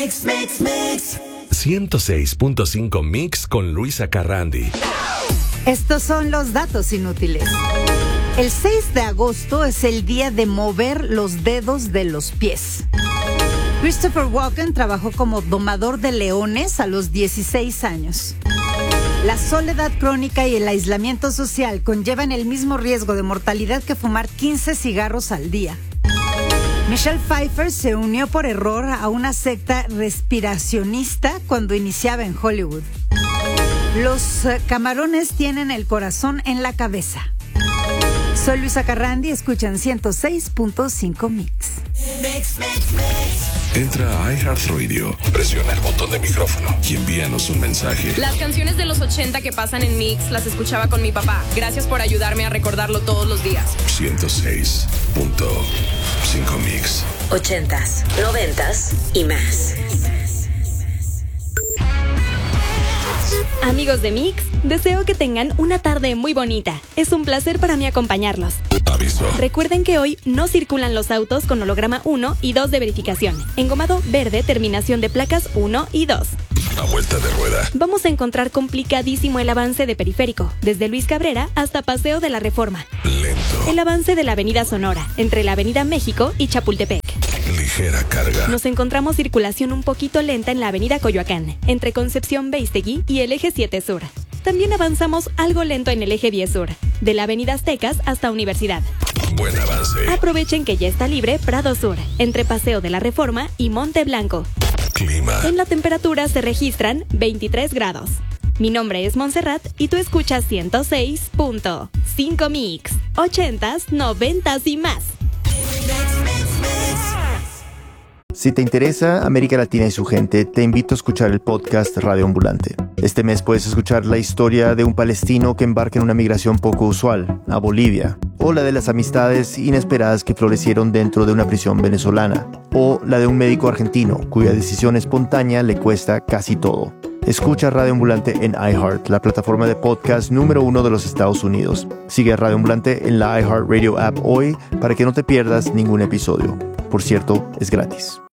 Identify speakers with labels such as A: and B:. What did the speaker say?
A: Mix. 106.5 Mix con Luisa Carrandi.
B: Estos son los datos inútiles. El 6 de agosto es el día de mover los dedos de los pies. Christopher Walken trabajó como domador de leones a los 16 años. La soledad crónica y el aislamiento social conllevan el mismo riesgo de mortalidad que fumar 15 cigarros al día. Michelle Pfeiffer se unió por error a una secta respiracionista cuando iniciaba en Hollywood. Los camarones tienen el corazón en la cabeza. Soy Luisa Carrandi, escuchan 106.5 Mix.
A: Entra a iHeartRadio, presiona el botón de micrófono y envíanos un mensaje.
C: Las canciones de los 80 que pasan en Mix las escuchaba con mi papá. Gracias por ayudarme a recordarlo todos los días.
A: 106.5 Mix.
D: 80s, 90s y más.
E: Amigos de Mix, deseo que tengan una tarde muy bonita. Es un placer para mí acompañarlos.
A: Aviso.
E: Recuerden que hoy no circulan los autos con holograma 1 y 2 de verificación. Engomado verde, terminación de placas 1 y 2.
A: A vuelta de rueda.
E: Vamos a encontrar complicadísimo el avance de Periférico, desde Luis Cabrera hasta Paseo de la Reforma.
A: Lento.
E: El avance de la Avenida Sonora, entre la Avenida México y Chapultepec.
A: Ligera carga.
E: Nos encontramos circulación un poquito lenta en la Avenida Coyoacán, entre Concepción Beistegui y el Eje 7 Sur. También avanzamos algo lento en el Eje 10 Sur, de la Avenida Aztecas hasta Universidad.
A: Buen avance.
E: Aprovechen que ya está libre Prado Sur, entre Paseo de la Reforma y Monte Blanco.
A: Clima.
E: En la temperatura se registran 23 grados. Mi nombre es Montserrat y tú escuchas 106.5 Mix, 80s, 90s y más.
F: Si te interesa América Latina y su gente, te invito a escuchar el podcast Radio Ambulante. Este mes puedes escuchar la historia de un palestino que embarca en una migración poco usual, a Bolivia, o la de las amistades inesperadas que florecieron dentro de una prisión venezolana, o la de un médico argentino cuya decisión espontánea le cuesta casi todo. Escucha Radio Ambulante en iHeart, la plataforma de podcast número 1 de los Estados Unidos. Sigue a Radio Ambulante en la iHeartRadio app hoy para que no te pierdas ningún episodio. Por cierto, es gratis.